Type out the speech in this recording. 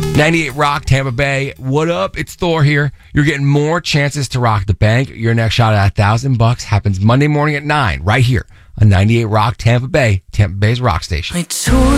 98 Rock, Tampa Bay. What up? It's Thor here. You're getting more chances to rock the bank. Your next shot at $1,000 happens Monday morning at 9, right here on 98 Rock, Tampa Bay, Tampa Bay's rock station.